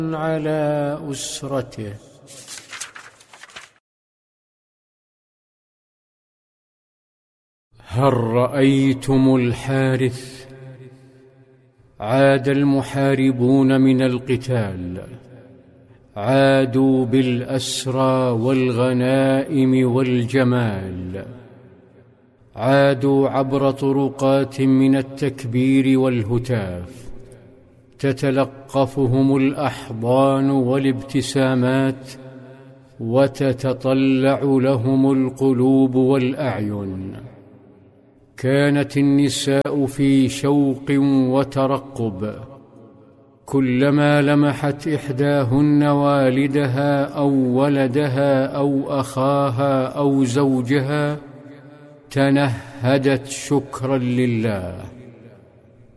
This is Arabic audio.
على أسرته. هل رأيتم الحارث؟ عاد المحاربون من القتال، عادوا بالأسرى والغنائم والجمال، عادوا عبر طرقات من التكبير والهتاف، تتلقفهم الأحضان والابتسامات، وتتطلع لهم القلوب والأعين. كانت النساء في شوق وترقب، كلما لمحت إحداهن والدها أو ولدها أو أخاها أو زوجها تنهدت شكرا لله.